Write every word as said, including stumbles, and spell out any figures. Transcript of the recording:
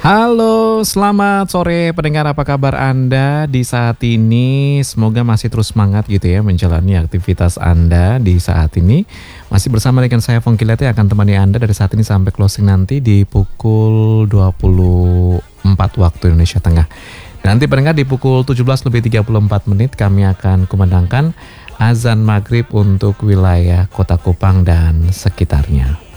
Halo, selamat sore pendengar, apa kabar Anda di saat ini? Semoga masih terus semangat gitu ya menjalani aktivitas Anda di saat ini. Masih bersama dengan saya Fongkilete akan temani Anda dari saat ini sampai closing nanti di pukul dua puluh empat waktu Indonesia Tengah. Nanti pendengar di pukul tujuh belas lebih tiga puluh empat menit kami akan kumandangkan azan maghrib untuk wilayah Kota Kupang dan sekitarnya.